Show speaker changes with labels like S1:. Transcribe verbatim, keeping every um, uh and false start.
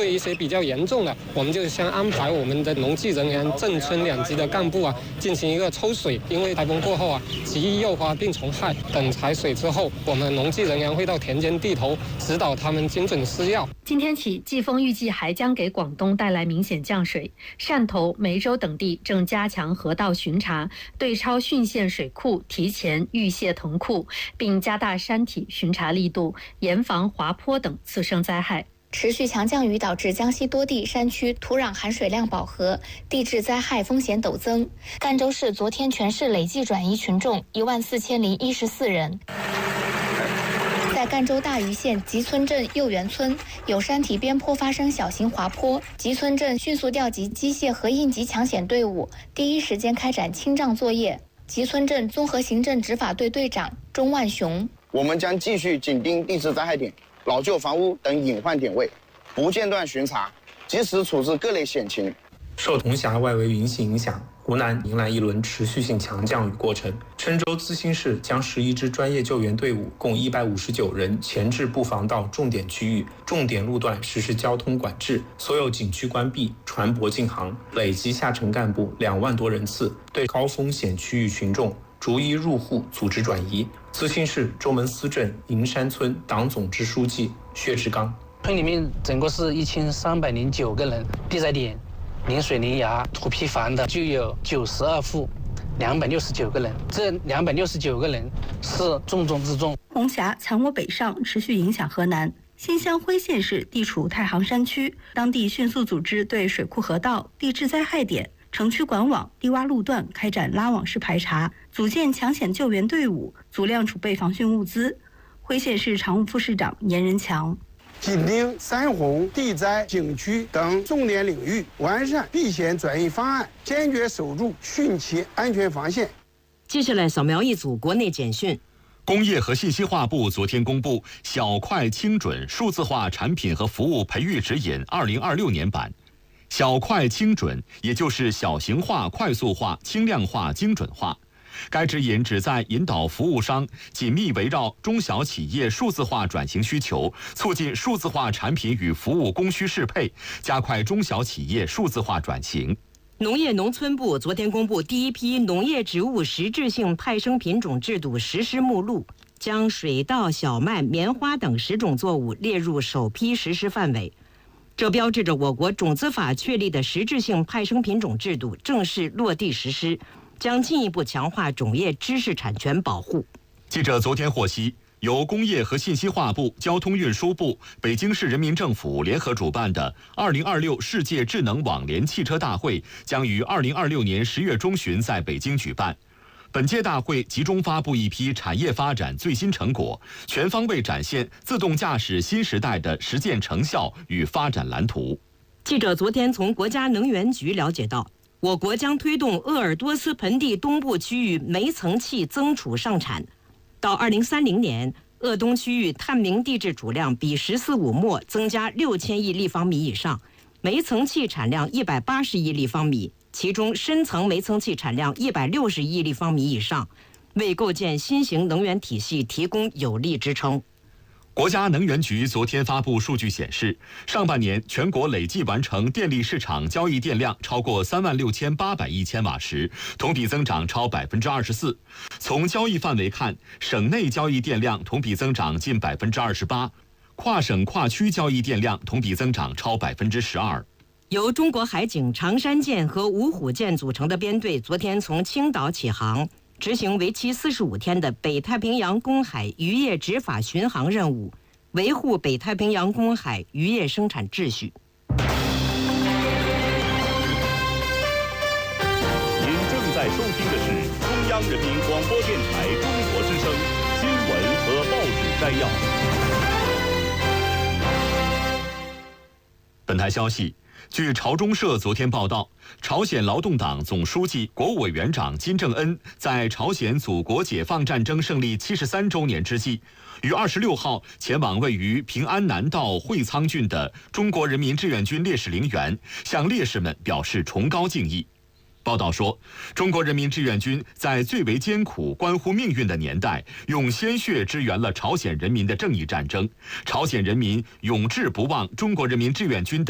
S1: 对一些比较严重的，我们就先安排我们的农技人员、镇村两级的干部啊，进行一个抽水。因为台风过后啊，极易诱发病虫害。等采水之后，我们农技人员会到田间地头指导他们精准施药。
S2: 今天起，季风预计还将给广东带来明显降水。汕头、梅州等地正加强河道巡查，对超浚县水库提前预泄腾库，并加大山体巡查力度，严防滑坡等次生灾害。
S3: 持续强降雨导致江西多地山区土壤含水量饱和，地质灾害风险陡增。赣州市昨天全市累计转移群众一万四千零一十四人。在赣州大余县集村镇右园村，有山体边坡发生小型滑坡，集村镇迅速调集机械和应急抢险队伍，第一时间开展清障作业。集村镇综合行政执法队队长钟万雄：
S4: 我们将继续紧盯地质灾害点、老旧房屋等隐患点位，不间断巡查，及时处置各类险情。
S5: 受铜峡外围云系影响，湖南迎来一轮持续性强降雨过程。郴州资兴市将十一支专业救援队伍，共一百五十九人前置布防到重点区域、重点路段实施交通管制，所有景区关闭，船舶禁航，累计下沉干部两万多人次，对高风险区域群众逐一入户组织转移。资兴市周门司镇银山村党总支书记薛志刚：
S6: 村里面整个是一千三百零九个人，地灾点临水临崖土坯房的就有九十二户，两百六十九个人。这两百六十九个人是重中之重。
S2: 红峡强我北上，持续影响河南。新乡徽县市地处太行山区，当地迅速组织对水库河道、地质灾害点、城区管网、低洼路段开展拉网式排查，组建抢险救援队伍，足量储备防汛物资。徽县市常务副市长严仁强：
S7: 紧盯山洪、地灾、景区等重点领域，完善避险转移方案，坚决守住汛期安全防线。
S8: 接下来扫描一组国内简讯。
S9: 工业和信息化部昨天公布《小快精准数字化产品和服务培育指引（二零二六年版）》。小快精准，也就是小型化、快速化、轻量化、精准化。该指引旨在引导服务商紧密围绕中小企业数字化转型需求，促进数字化产品与服务供需适配，加快中小企业数字化转型。
S8: 农业农村部昨天公布第一批农业植物实质性派生品种制度实施目录，将水稻、小麦、棉花等十种作物列入首批实施范围。这标志着我国种子法确立的实质性派生品种制度正式落地实施，将进一步强化种业知识产权保护。
S9: 记者昨天获悉，由工业和信息化部、交通运输部、北京市人民政府联合主办的二零二六世界智能网联汽车大会将于二零二六年十月中旬在北京举办。本届大会集中发布一批产业发展最新成果，全方位展现自动驾驶新时代的实践成效与发展蓝图。
S8: 记者昨天从国家能源局了解到，我国将推动鄂尔多斯盆地东部区域煤层气增储上产。到二零三零年，鄂东区域探明地质储量比“十四五”末增加六千亿立方米以上，煤层气产量一百八十亿立方米，其中深层煤层气产量一百六十亿立方米以上，为构建新型能源体系提供有力支撑。
S9: 国家能源局昨天发布数据显示，上半年全国累计完成电力市场交易电量超过三万六千八百亿千瓦时，同比增长超百分之二十四。从交易范围看，省内交易电量同比增长近百分之二十八，跨省跨区交易电量同比增长超百分之十二。
S8: 由中国海警长山舰和芜湖舰组成的编队昨天从青岛起航，执行为期四十五天的北太平洋公海渔业执法巡航任务，维护北太平洋公海渔业生产秩序。
S10: 您正在收听的是中央人民广播电台中国之声新闻和报纸摘要。
S9: 本台消息，据朝中社昨天报道，朝鲜劳动党总书记、国务委员长金正恩在朝鲜祖国解放战争胜利七十三周年之际，于二十六号前往位于平安南道会仓郡的中国人民志愿军烈士陵园，向烈士们表示崇高敬意。报道说，中国人民志愿军在最为艰苦、关乎命运的年代，用鲜血支援了朝鲜人民的正义战争。朝鲜人民永志不忘中国人民志愿军的